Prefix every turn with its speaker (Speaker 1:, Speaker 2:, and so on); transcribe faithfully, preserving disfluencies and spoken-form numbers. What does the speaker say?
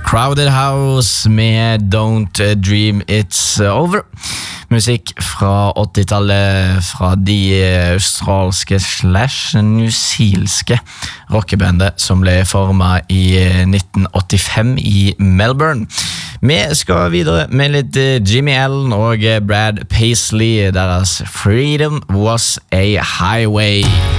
Speaker 1: Crowded House med Don't Dream It's Over. Musikk fra åttitallet fra de australske slash newzealske rockebandet som ble formet i nitten åttifem i Melbourne. Vi skal videre med litt Jimmy Allen og Brad Paisley, deres Freedom Was a Highway.